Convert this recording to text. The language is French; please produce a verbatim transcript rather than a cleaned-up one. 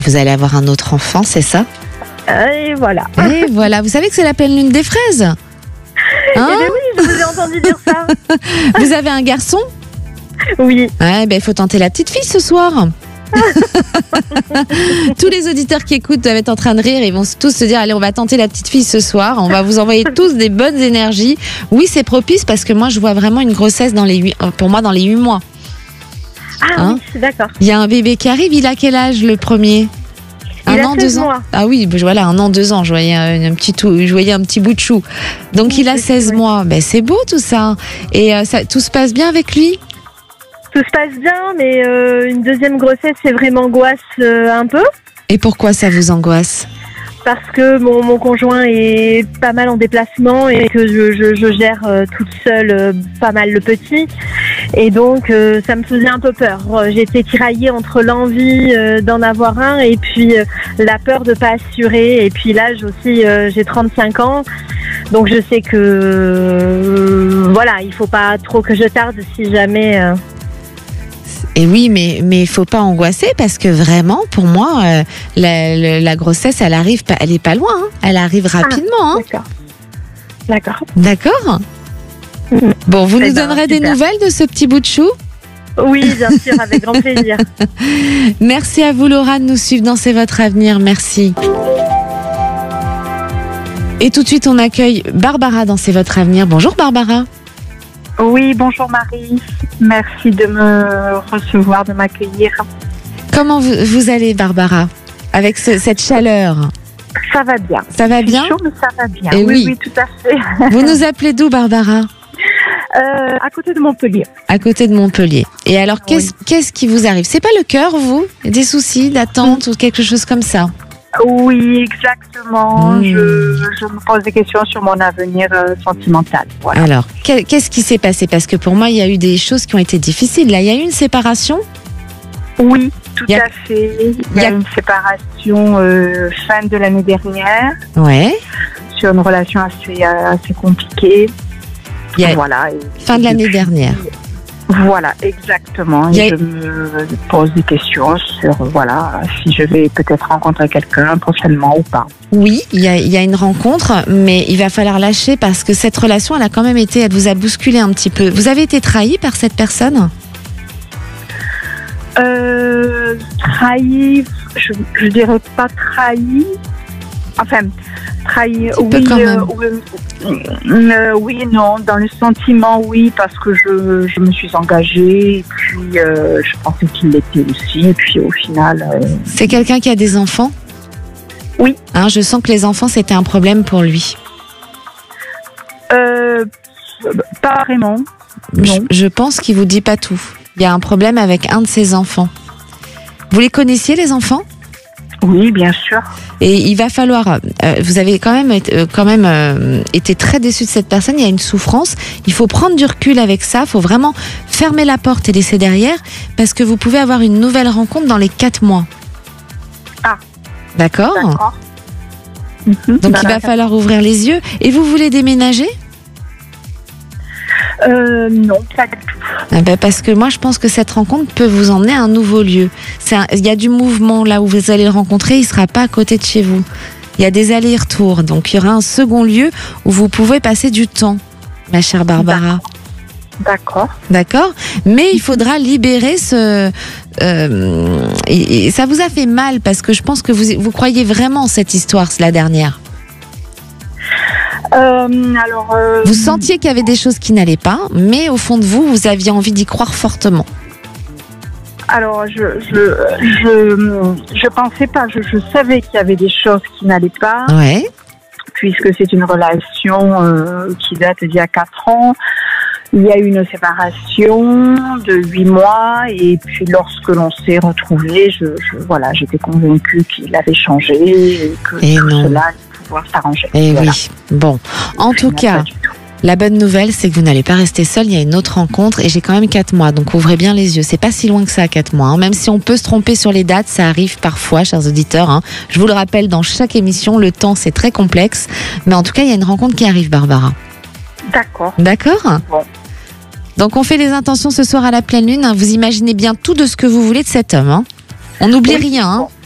Vous allez avoir un autre enfant, c'est ça? Et voilà. Et voilà, vous savez que c'est la pleine lune des fraises, hein? Eh bien oui, je vous ai entendu dire ça. Vous avez un garçon? Oui. Ouais, ben il faut tenter la petite fille ce soir. Tous les auditeurs qui écoutent doivent être en train de rire. Ils vont tous se dire allez, on va tenter la petite fille ce soir. On va vous envoyer tous des bonnes énergies. Oui, c'est propice parce que moi je vois vraiment une grossesse dans les huit, pour moi dans les huit mois. Ah Hein? oui, d'accord. Il y a un bébé qui arrive. Il a quel âge le premier? Il Un a an, seize deux ans. mois. Ah oui, voilà, un an, deux ans. Je voyais un, un petit tout, je voyais un petit bout de chou. Donc il a seize mois. Ben c'est beau tout ça. Et euh, ça, tout se passe bien avec lui? Tout se passe bien, mais euh, une deuxième grossesse, c'est vraiment angoisse euh, un peu. Et pourquoi ça vous angoisse? Parce que mon, mon conjoint est pas mal en déplacement et que je, je, je gère euh, toute seule euh, pas mal le petit. Et donc, euh, ça me faisais un peu peur. J'étais tiraillée entre l'envie euh, d'en avoir un et puis euh, la peur de pas assurer. Et puis l'âge aussi, euh, j'ai trente-cinq ans. Donc, je sais que, euh, voilà, il faut pas trop que je tarde si jamais... Euh, Et oui, mais mais faut pas angoisser parce que vraiment, pour moi, euh, la, la, la grossesse, elle arrive, pas, elle est pas loin. Hein. Elle arrive rapidement. Ah, hein. d'accord. D'accord. D'accord. Bon, vous Eh nous ben, donnerez des super. nouvelles de ce petit bout de chou? Oui, bien sûr, avec grand plaisir. Merci à vous, Laura, de nous suivre dans C'est votre avenir. Merci. Et tout de suite, on accueille Barbara dans C'est votre avenir. Bonjour, Barbara. Oui, bonjour Marie. Merci de me recevoir, de m'accueillir. Comment vous, vous allez, Barbara, avec ce- cette chaleur? Ça va bien. Ça va C'est bien? chaud, mais ça va bien. Eh oui. oui, oui, tout à fait. Vous nous appelez d'où, Barbara? Euh, à côté de Montpellier. À côté de Montpellier. Et alors, qu'est-ce Oui. qu'est-ce qui vous arrive? C'est pas le cœur, vous? Des soucis d'attente ou quelque chose comme ça? Oui, exactement. Mmh. Je, je me pose des questions sur mon avenir euh, sentimental. Voilà. Alors, que- qu'est-ce qui s'est passé? Parce que pour moi, il y a eu des choses qui ont été difficiles. Là, il y a eu une séparation? Oui, tout Y a- à fait. Il y y a a- une séparation euh, fin de l'année dernière Ouais. sur une relation assez, euh, assez compliquée. Il y a- Voilà. Et- Fin de et l'année depuis- dernière. Voilà, exactement. Il y a- Et je me pose des questions sur, voilà, si je vais peut-être rencontrer quelqu'un prochainement ou pas. Oui, il y a, il y a une rencontre, mais il va falloir lâcher parce que cette relation, elle a quand même été, elle vous a bousculé un petit peu. Vous avez été trahi par cette personne? Euh, trahi, je, je dirais pas trahi. Enfin, trahi, petit peu oui, quand euh, même. oui, euh, oui et non. Dans le sentiment, oui, parce que je, je me suis engagée et puis euh, je pensais qu'il l'était aussi. Et puis au final, euh, C'est quelqu'un qui a des enfants? Oui. Hein, je sens que les enfants, c'était un problème pour lui. euh, pas vraiment. Je, Non. je pense qu'il vous dit pas tout. Il y a un problème avec un de ses enfants. Vous les connaissiez, les enfants? Oui, bien sûr. Et il va falloir, euh, vous avez quand même, été- euh, quand même euh, été très déçu de cette personne, il y a une souffrance, il faut prendre du recul avec ça, il faut vraiment fermer la porte et laisser derrière, parce que vous pouvez avoir une nouvelle rencontre dans les quatre mois. Ah. D'accord? D'accord. Mhm. Donc Bah, il va falloir ouvrir les yeux. Et vous voulez déménager? Euh, non, pas du tout. Ah ben, parce que moi je pense que cette rencontre peut vous emmener à un nouveau lieu. C'est un- Il y a du mouvement là où vous allez le rencontrer, il ne sera pas à côté de chez vous. Il y a des allers-retours, donc il y aura un second lieu où vous pouvez passer du temps, ma chère Barbara. D'accord. D'accord? Mais il faudra libérer ce... euh, et, et ça vous a fait mal parce que je pense que vous, vous croyez vraiment en cette histoire, c'est la dernière. Euh, alors, euh, Vous sentiez qu'il y avait des choses qui n'allaient pas, mais au fond de vous, vous aviez envie d'y croire fortement. alors, je, je, je, je pensais pas. Je, je savais qu'il y avait des choses qui n'allaient pas, Ouais. puisque c'est une relation euh, qui date d'il y a quatre ans. Il y a eu une séparation de huit mois, et puis lorsque l'on s'est retrouvés, je, je, voilà, j'étais convaincue qu'il avait changé et que Et tout non. cela allait pouvoir s'arranger. Eh Voilà. oui. Bon. En Au tout final, cas, pas du tout. la bonne nouvelle, c'est que vous n'allez pas rester seul. Il y a une autre rencontre et j'ai quand même quatre mois. Donc ouvrez bien les yeux. C'est pas si loin que ça, quatre mois. hein. Même si on peut se tromper sur les dates, ça arrive parfois, chers auditeurs. hein. Je vous le rappelle dans chaque émission, le temps c'est très complexe. Mais en tout cas, il y a une rencontre qui arrive, Barbara. D'accord. D'accord? Bon. Donc on fait les intentions ce soir à la pleine lune. hein. Vous imaginez bien tout de ce que vous voulez de cet homme. hein. On n'oublie Oui. rien. hein. Bon.